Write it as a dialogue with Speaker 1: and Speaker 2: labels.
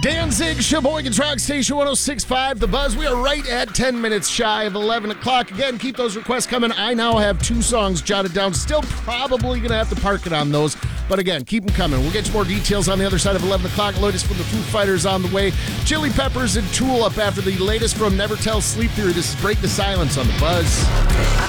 Speaker 1: Danzig, Sheboygan's Rock Station 106.5, The Buzz. We are right at 10 minutes shy of 11 o'clock. Again, keep those requests coming. I now have 2 songs jotted down. Still probably going to have to park it on those. But again, keep them coming. We'll get you more details on the other side of 11 o'clock. Latest from the Foo Fighters on the way. Chili Peppers and Tool up after the latest from Never Tell Sleep Theory. This is Break the Silence on The Buzz.